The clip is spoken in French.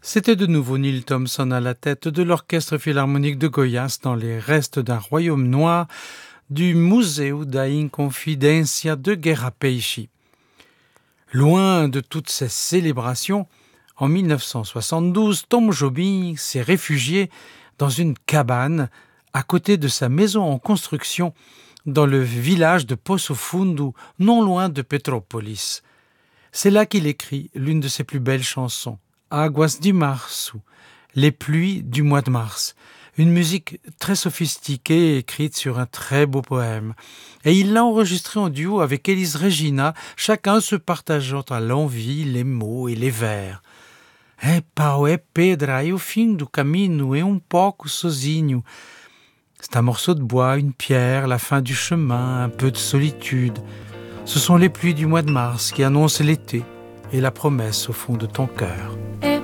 C'était de nouveau Neil Thompson à la tête de l'Orchestre Philharmonique de Goiás dans les restes d'un royaume noir du Museu da Inconfidência de Guerra Peixe. Loin de toutes ces célébrations, en 1972, Tom Jobim s'est réfugié dans une cabane à côté de sa maison en construction dans le village de Poço Fundo, non loin de Petrópolis. C'est là qu'il écrit l'une de ses plus belles chansons, Águas de Março, les pluies du mois de mars, une musique très sophistiquée écrite sur un très beau poème. Et il l'a enregistrée en duo avec Elis Regina, chacun se partageant à l'envi les mots et les vers. É pau, é pedra, e o fim do caminho, é pouco sozinho. C'est un morceau de bois, une pierre, la fin du chemin, un peu de solitude. Ce sont les pluies du mois de mars qui annoncent l'été et la promesse au fond de ton cœur. É